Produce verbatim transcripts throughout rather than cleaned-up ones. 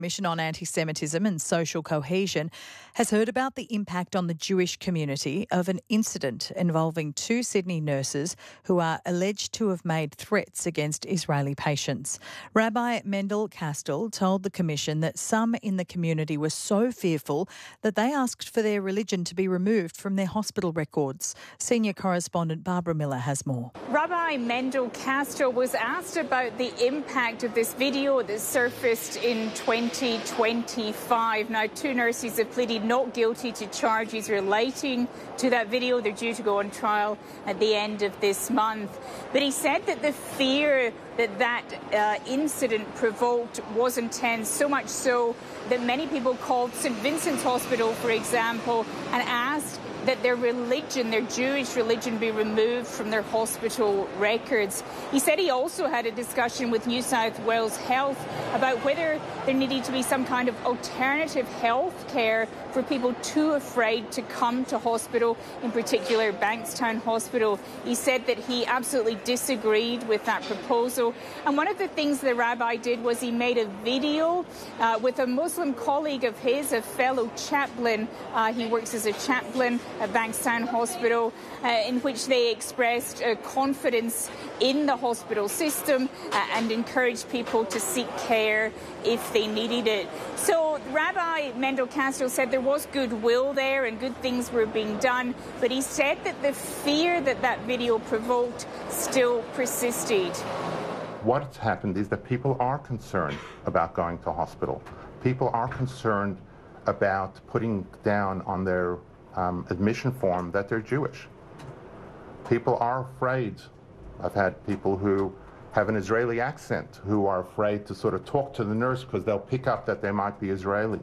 Commission on Anti-Semitism and Social Cohesion has heard about the impact on the Jewish community of an incident involving two Sydney nurses who are alleged to have made threats against Israeli patients. Rabbi Mendel Kastel told the Commission that some in the community were so fearful that they asked for their religion to be removed from their hospital records. Senior correspondent Barbara Miller has more. Rabbi Mendel Kastel was asked about the impact of this video that surfaced in twenty twenty-five. Now, two nurses have pleaded not guilty to charges relating to that video. They're due to go on trial at the end of this month. But he said that the fear that that uh, incident provoked was intense, so much so that many people called Saint Vincent's Hospital, for example, and asked that their religion, their Jewish religion, be removed from their hospital records. He said he also had a discussion with New South Wales Health about whether there needed to be some kind of alternative health care for people too afraid to come to hospital, in particular Bankstown Hospital. He said that he absolutely disagreed with that proposal. And one of the things the rabbi did was he made a video uh, with a Muslim colleague of his, a fellow chaplain. Uh, he works as a chaplain at Bankstown Hospital, uh, in which they expressed uh, confidence in the hospital system uh, and encouraged people to seek care if they needed it. So Rabbi Mendel Kastel said there was goodwill there and good things were being done, but he said that the fear that that video provoked still persisted. What's happened is that people are concerned about going to hospital. People are concerned about putting down on their um, admission form that they're Jewish. People are afraid. I've had people who have an Israeli accent who are afraid to sort of talk to the nurse because they'll pick up that they might be Israeli.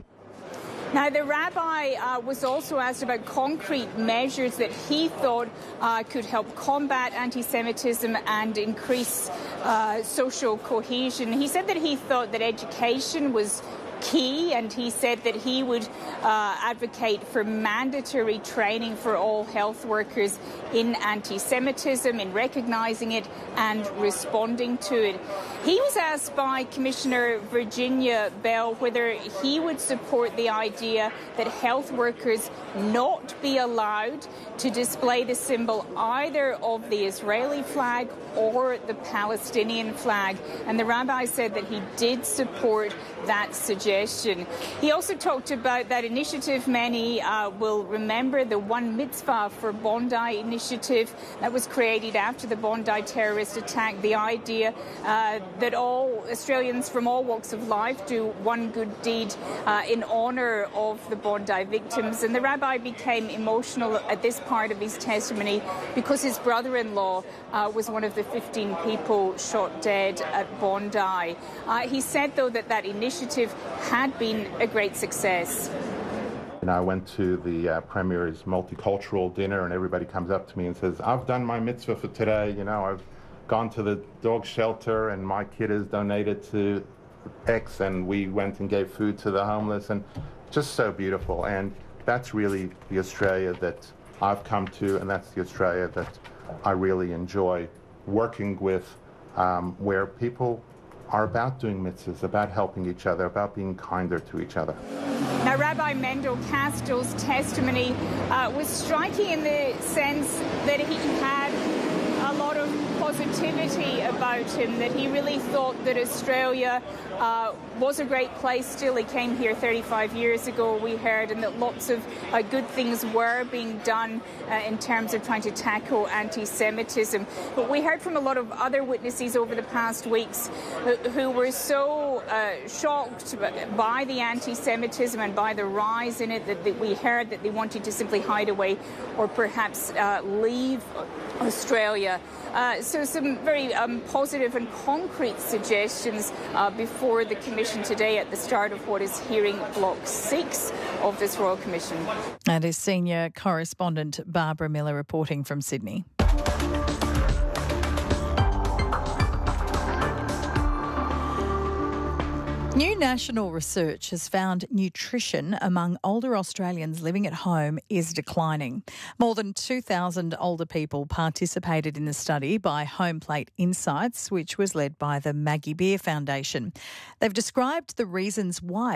Now, the rabbi uh, was also asked about concrete measures that he thought uh, could help combat anti-Semitism and increase uh, social cohesion. He said that he thought that education was key, and he said that he would uh, advocate for mandatory training for all health workers in anti-Semitism, in recognising it and responding to it. He was asked by Commissioner Virginia Bell whether he would support the idea that health workers not be allowed to display the symbol either of the Israeli flag or the Palestinian flag. And the rabbi said that he did support that suggestion. He also talked about that initiative many uh, will remember, the One Mitzvah for Bondi initiative that was created after the Bondi terrorist attack. The idea uh, that all Australians from all walks of life do one good deed uh, in honour of the Bondi victims. And the rabbi became emotional at this part of his testimony because his brother-in-law uh, was one of the fifteen people shot dead at Bondi. Uh, he said, though, that that initiative had been a great success. And I went to the uh, Premier's multicultural dinner, and everybody comes up to me and says, I've done my mitzvah for today. You know, I've gone to the dog shelter and my kid has donated to X, and we went and gave food to the homeless, and just so beautiful. And that's really the Australia that I've come to, and that's the Australia that I really enjoy working with, um, where people are about doing mitzvahs, about helping each other, about being kinder to each other. Now, Rabbi Mendel Kastel's testimony uh, was striking in the sense that he had a lot of positivity about him, that he really thought that Australia uh, was a great place still. He came here thirty-five years ago, we heard, and that lots of uh, good things were being done uh, in terms of trying to tackle anti-Semitism. But we heard from a lot of other witnesses over the past weeks who, who were so uh, shocked by the anti-Semitism and by the rise in it that, that we heard that they wanted to simply hide away or perhaps uh, leave Australia. Uh, so some very um, positive and concrete suggestions uh, before the Commission today at the start of what is hearing block six of this Royal Commission. That is senior correspondent Barbara Miller reporting from Sydney. New national research has found nutrition among older Australians living at home is declining. More than two thousand older people participated in the study by Home Plate Insights, which was led by the Maggie Beer Foundation. They've described the reasons why